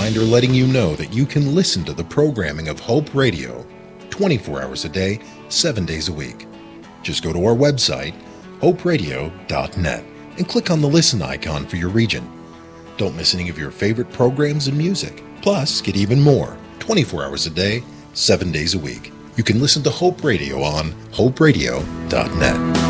reminder letting you know that you can listen to the programming of Hope Radio 24 hours a day, 7 days a week. Just go to our website, hoperadio.net, and click on the listen icon for your region. Don't miss any of your favorite programs and music. Plus, get even more 24 hours a day, 7 days a week. You can listen to Hope Radio on hoperadio.net.